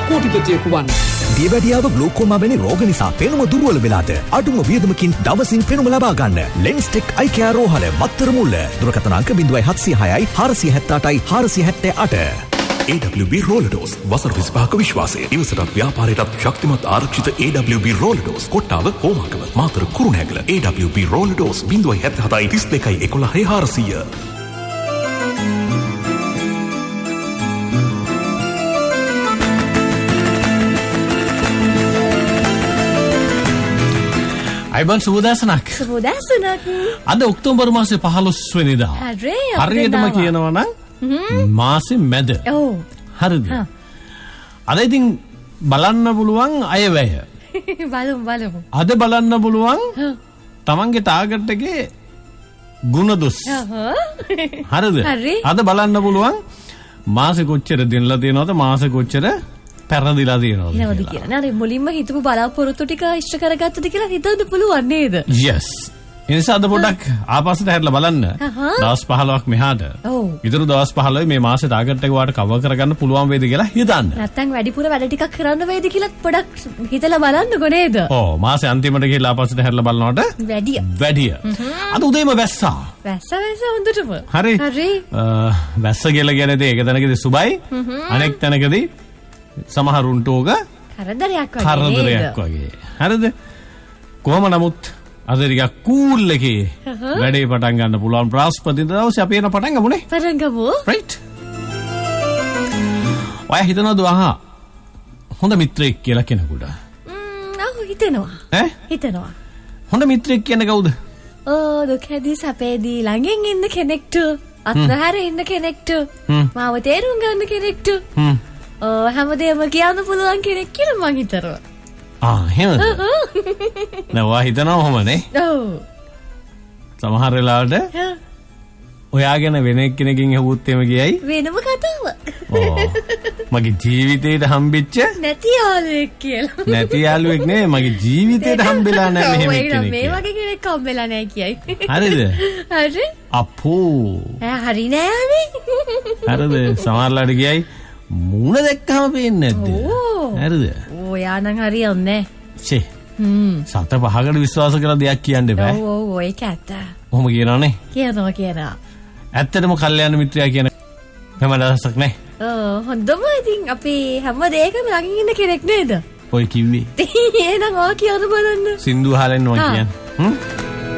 කෝටිපතියෙකු වන්න. දියවැඩියාව ග්ලූකෝමා වැනි රෝග නිසා පෙනුම දුර්වල වෙලාද අඩුම වියදමකින් දවසින් පෙනුම ලබා ගන්න. ලෙන්ස්ටෙක් අයි කෙයා රෝහල මත්තර මුල්ල. දුරකථන අංක 0706යි 478යි 478. AWB roller dose වසර 25ක විශ්වාසය. ඉවසටත් ව්‍යාපාරයටත් ශක්තිමත් ආරක්ෂිත AWB roller dose. Kottawa Homagama Matara Kurunegala. AWB roller dose 077යි 32යි 11යි 400. අයිබන් සුබදාසනක්. සුබදාසනක්. අද ඔක්තෝබර් මාසේ 15 වෙනිදා. හරියටම කියනවා නම් මාසේ මැද. ඔව්. හරිද? අද ඉතින් බලන්න පුළුවන් අයවැය. බලමු. අද බලන්න පුළුවන් තමන්ගේ ටාගට් එකේ ගුණදොස්. හරිද? අද බලන්න පුළුවන් මාසේ කොච්චර දෙන්නලා තියෙනවද මාසේ කොච්චර පැරදිලා තියෙනවද කියලා. නේද? මුලින්ම හිතපු බලාපොරොත්තු ටික ඉෂ්ට කරගත්තද කියලා හිතන්න පුළුවන් නේද? yes. එනිසා අද පොඩක් ආපස්සට හැරිලා බලන්න. දවස් 15ක් මෙහාට. ඔව්. ඊටු දවස් 15 මේ මාසේ ටාගට් එක වාට කවර් කරගන්න පුළුවන් වේද කියලා හිතන්න. නැත්තම් වැඩිපුර වැඩ ටිකක් කරන්න වේද කියලා පොඩක් හිතලා බලන්නකෝ නේද? ඔව් මාසේ අන්තිමට ගිහලා ආපස්සට හැරිලා බලනකොට වැඩිය. අද උදේම වැස්සා. වැස්ස හොඳටම. හරි. වැස්ස කියලා කියන්නේ ඒක තැනකදී සුබයි. අනෙක් තැනකදී සමහරුන්ට ඕක කරදරයක් වගේ. හරිද? කොහොම නමුත් අද ටිකක් කූල් එකේ වැඩේ පටන් ගන්න පුළුවන්. බ්‍රහස්පතින්දා දවසේ අපි එන පටන් ගමුනේ. පටන් ගමු. රයිට්. ඔය හිතනවද හොඳ මිත්‍රයෙක් කියලා කෙනෙකුට? හිතෙනවා. හිතෙනවා. හොඳ මිත්‍රයෙක් කියන්නේ කවුද? දුකදී සැපේදී ළඟින් ඉන්න කෙනෙක්ට, අත්හැර ඉන්න කෙනෙක්ට, මාව තේරුම් ගන්න කෙනෙක්ට. හැමදේම කියන්න පුළුවන් කෙනෙක් කියලා මං හිතනවා. එහෙමද? නෑ හිතනවා ඔහොමනේ. ඔව්. සමහර වෙලාවට ඔයාගෙන වෙන කෙනකින් ඇහුවොත් එහෙම කියයි. වෙනම කතාවක්. මගේ ජීවිතේට හම්බෙච්ච නැති යාළුවෙක් කියලා. නැති යාළුවෙක් නෙවෙයි මගේ ජීවිතේට හම්බෙලා නැහැ මෙහෙම කෙනෙක්. මේ වගේ කෙනෙක් හම්බෙලා නැහැ කියයි. හරිද? හරි. අපෝ. හරි නෑනේ. හරිද? සමහරලාට කියයි මූණ දැක්කම පේන්නේ නැද්ද? හරිද? ඔයා නම් හරියන්නේ. ෂේ. සත පහකට විශ්වාස කරලා දෙයක් කියන්න බෑ. ඔව් ඒක ඇත්ත. ඔහොම කියනවනේ. කියනවා. ඇත්තටම කල්යාණ මිත්‍රයා කියන හැම දවසක් නෑ. හොඳම ඉතින් අපි හැම දෙයකම ළඟින් ඉන්න කෙනෙක් නේද? ඔය කිව්වේ. එහෙනම් ඔයා කියන්න බලන්න. සින්දු අහලා ඉන්නවා කියන්නේ.